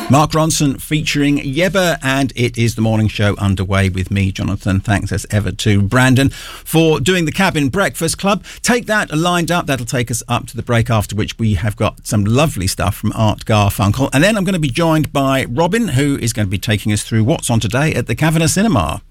Mark Ronson featuring Yebba, and it is the morning show underway with me, Jonathan. Thanks as ever to Brandon for doing the Cabin Breakfast Club. Take that lined up. That'll take us up to the break, after which we have got some lovely stuff from Art Garfunkel. And then I'm going to be joined by Robin, who is going to be taking us through what's on today at the Kavanagh Cinema.